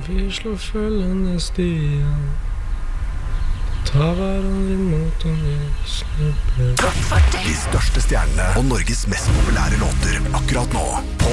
vi slår følgende stier. Tar hverandre imot om vi snubler. De største stjernene og Norges mest populære låter akkurat nå.